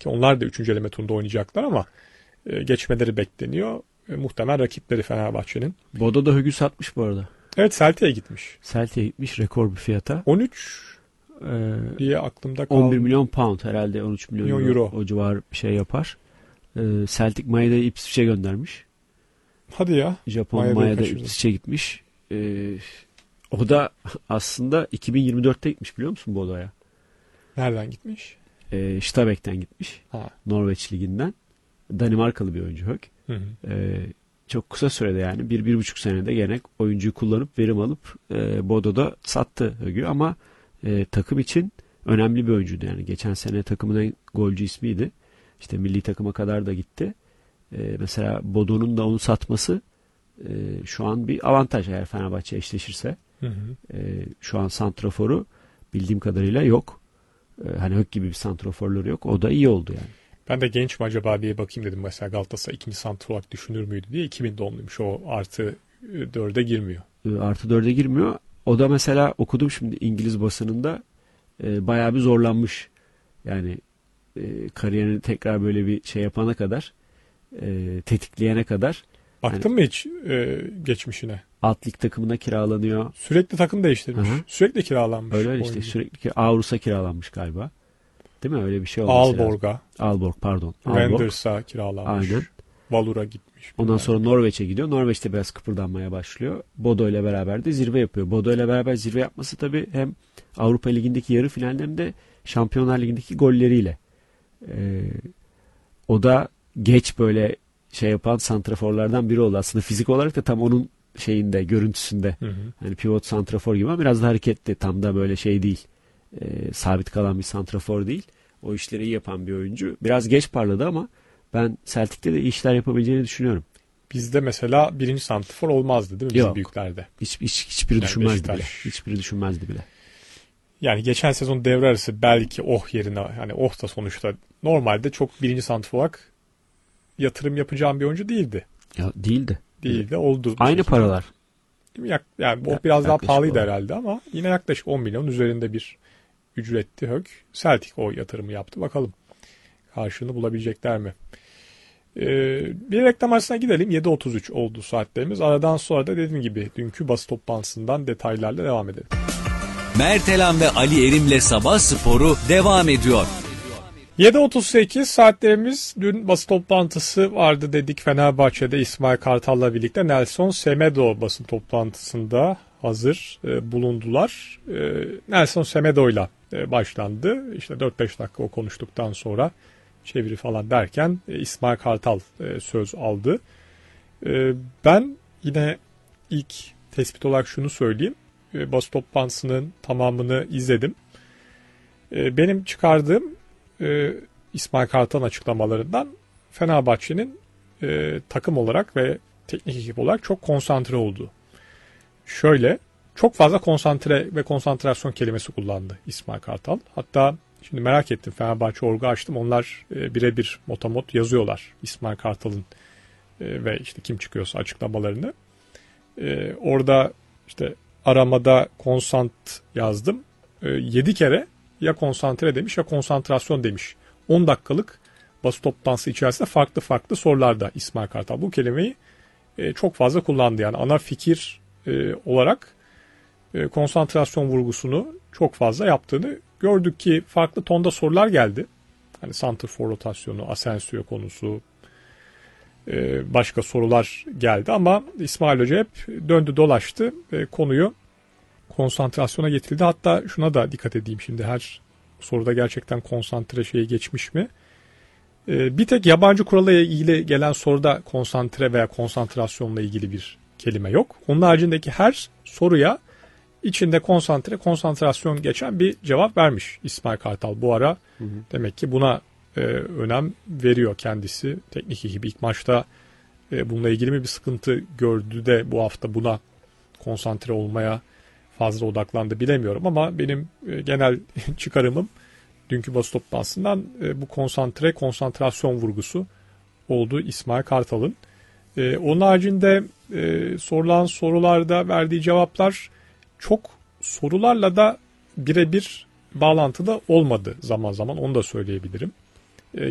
Ki onlar da 3. eleme turunda oynayacaklar ama geçmeleri bekleniyor. Muhtemelen rakipleri Fenerbahçe'nin. Bodo da Hughes satmış bu arada. Evet, Celtic'e gitmiş. Celtic'e gitmiş rekor bir fiyata. 13 diye aklımda kaldı. 11 milyon pound herhalde 13 milyon euro. O civar bir şey yapar. Celtic Maeda'yı Ipswich'e göndermiş. Hadi ya. Japon Maeda Ipswich'e gitmiş. O da aslında 2024'te gitmiş biliyor musun Bodo'ya? Nereden gitmiş? Stabæk'ten gitmiş. Norveç Ligi'nden. Danimarkalı bir oyuncu Hög. Çok kısa sürede yani 1-1,5 senede gene oyuncuyu kullanıp verim alıp Bodo'da sattı Hög'ü ama takım için önemli bir oyuncuydu yani. Geçen sene takımın en golcü ismiydi. İşte milli takıma kadar da gitti. Mesela Bodo'nun da onu satması şu an bir avantaj eğer Fenerbahçe eşleşirse. Şu an santraforu bildiğim kadarıyla yok. Hani Hök gibi bir santraforları yok. O da iyi oldu yani. Ben de genç mi acaba diye bakayım dedim. Mesela Galatasaray 2. santrafor olarak düşünür müydü diye. 2000 doğumluymuş. O artı 4'e girmiyor. Artı 4'e girmiyor. O da mesela okudum şimdi İngiliz basınında bayağı bir zorlanmış. Yani kariyerini tekrar böyle bir şey yapana kadar tetikleyene kadar. Baktın yani, mı hiç geçmişine? Alt lig takımına kiralanıyor. Sürekli takım değiştirmiş. Hı-hı. Sürekli kiralanmış. Öyle işte sürekli Avrus'a kiralanmış galiba. Değil mi? Öyle bir şey olması lazım. Aalborg pardon. Randers'a kiralanmış. Aynen. Valur'a gitmiş. Ondan sonra Norveç'e gidiyor. Norveç'te biraz kıpırdanmaya başlıyor. Bodo ile beraber de zirve yapıyor. Bodo ile beraber zirve yapması tabii hem Avrupa Ligi'ndeki yarı finalde hem de Şampiyonlar Ligi'ndeki golleriyle. O da geç böyle şey yapan santraforlardan biri oldu. Aslında fizik olarak da tam onun şeyinde, görüntüsünde. Hani pivot santrafor gibi ama biraz da hareketli. Tam da böyle şey değil. Sabit kalan bir santrafor değil. O işleri iyi yapan bir oyuncu. Biraz geç parladı ama ben Celtic'te de iyi işler yapabileceğini düşünüyorum. Bizde mesela 1. santrafor olmazdı değil mi? Bizim büyüklerde. Hiçbiri yani düşünmezdi bile. Hiçbiri düşünmezdi bile. Yani geçen sezon devre arası belki yerine hani da sonuçta normalde çok 1. santrafor olarak yatırım yapacağım bir oyuncu değildi. Ya değildi. Oldu. Aynı paralar. Yani biraz daha pahalıydı herhalde ama yine yaklaşık 10 milyon üzerinde bir ücretti Hök. Celtic o yatırımı yaptı. Bakalım karşılığını bulabilecekler mi? Bir reklam arasına gidelim. 7.33 oldu saatlerimiz. Aradan sonra da dediğim gibi dünkü basın toplantısından detaylarla devam edelim. Mertelan ve Ali Erim'le Sabah Sporu devam ediyor. 7.38 saatlerimiz. Dün basın toplantısı vardı dedik Fenerbahçe'de İsmail Kartal'la birlikte. Nelson Semedo basın toplantısında hazır bulundular. Nelson Semedo'yla başlandı. İşte 4-5 dakika o konuştuktan sonra çeviri falan derken İsmail Kartal söz aldı. Ben yine ilk tespit olarak şunu söyleyeyim. Basın toplantısının tamamını izledim. Benim çıkardığım İsmail Kartal'ın açıklamalarından Fenerbahçe'nin takım olarak ve teknik ekip olarak çok konsantre olduğu. Şöyle çok fazla konsantre ve konsantrasyon kelimesi kullandı İsmail Kartal. Hatta şimdi merak ettim Fenerbahçe.org'u açtım. Onlar birebir motamot yazıyorlar İsmail Kartal'ın ve işte kim çıkıyorsa açıklamalarını. Orada işte aramada konsant yazdım. 7 kere ya konsantre demiş ya konsantrasyon demiş. 10 dakikalık basın toplantısı içerisinde farklı sorularda İsmail Kartal bu kelimeyi çok fazla kullandı. Yani ana fikir olarak konsantrasyon vurgusunu çok fazla yaptığını gördük ki farklı tonda sorular geldi. Hani santrfor rotasyonu, Asensio konusu, başka sorular geldi ama İsmail Hoca hep döndü dolaştı konuyu konsantrasyona getirdi. Hatta şuna da dikkat edeyim şimdi her soruda gerçekten konsantre şeye geçmiş mi? Bir tek yabancı kurala ilgili gelen soruda konsantre veya konsantrasyonla ilgili bir kelime yok. Onun haricindeki her soruya içinde konsantrasyon geçen bir cevap vermiş İsmail Kartal bu ara. Demek ki buna önem veriyor kendisi. Teknik ekibi ilk maçta bununla ilgili mi bir sıkıntı gördü de bu hafta buna konsantre olmaya fazla odaklandı bilemiyorum ama benim genel çıkarımım dünkü basın toplantısından bu konsantrasyon vurgusu oldu İsmail Kartal'ın. Onun haricinde sorulan sorularda verdiği cevaplar çok sorularla da birebir bağlantıda olmadı zaman zaman onu da söyleyebilirim.